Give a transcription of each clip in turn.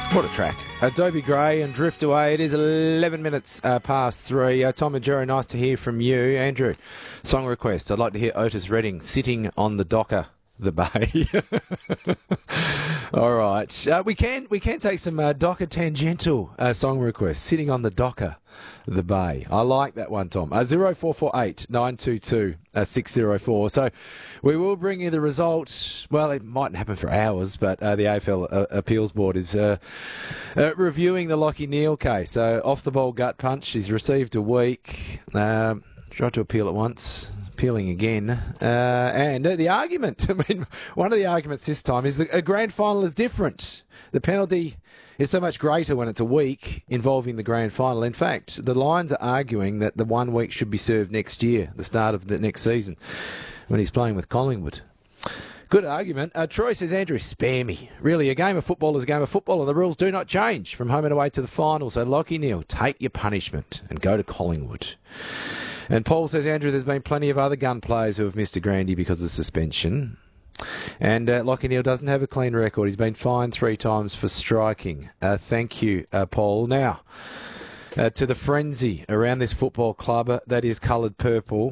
What a track. Adobe Gray and Drift Away. It is 11 minutes past 3. Tom and Jerry, nice to hear from you. Andrew, song request. I'd like to hear Otis Redding, Sitting on the Docker, the Bay. All right. We can take some Docker tangential song requests. Sitting on the Docker, the Bay. I like that one, Tom. 0448 922 604. So we will bring you the result. Well, it mightn't happen for hours, but the AFL Appeals Board is reviewing the Lachie Neale case. So off the ball gut punch. He's received a week. Tried to appeal it once. Appealing again. And the argument, one of the arguments this time is that a grand final is different. The penalty is so much greater when it's a week involving the grand final. In fact, the Lions are arguing that the 1 week should be served next year, the start of the next season, when he's playing with Collingwood. Good argument. Troy says, Andrew, spare me. Really, a game of football is a game of football, and the rules do not change from home and away to the final. So, Lachie Neale, take your punishment and go to Collingwood. And Paul says, Andrew, there's been plenty of other gun players who have missed a grandy because of suspension. And Lachie Neale doesn't have a clean record. He's been fined 3 times for striking. Thank you, Paul. Now, to the frenzy around this football club that is coloured purple.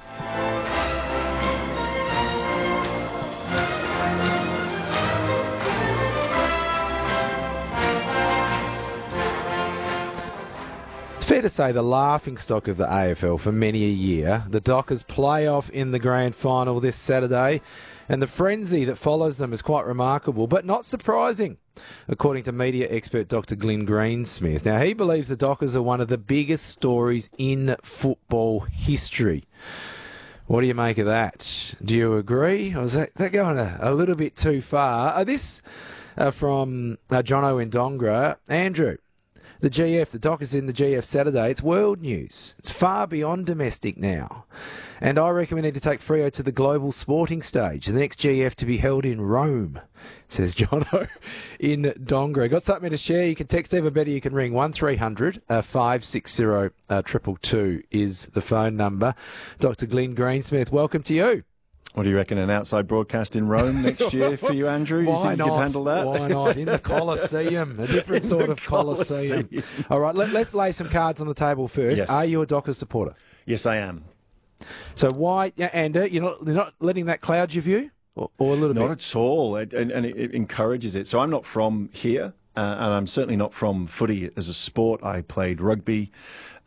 It's fair to say the laughingstock of the AFL for many a year, the Dockers playoff in the grand final this Saturday, and the frenzy that follows them is quite remarkable, but not surprising, according to media expert Dr. Glenn Greensmith. Now, he believes the Dockers are one of the biggest stories in football history. What do you make of that? Do you agree? Or is that going a little bit too far? This from Jono in Dongra. Andrew. The GF, the Dockers in the GF Saturday, it's world news. It's far beyond domestic now. And I reckon we need to take Freo to the global sporting stage. The next GF to be held in Rome, says Jono in Dongra. Got something to share? You can text even better. You can ring 1300 560 222 is the phone number. Dr. Glenn Greensmith, welcome to you. What do you reckon, an outside broadcast in Rome next year for you, Andrew? Why you think not? You can handle that? Why not? In the Colosseum, a different sort of Colosseum. All right, let's lay some cards on the table first. Yes. Are you a Dockers supporter? Yes, I am. So why, and you're not letting that cloud your view? Or a little bit? Not at all, and it encourages it. So I'm not from here, and I'm certainly not from footy as a sport. I played rugby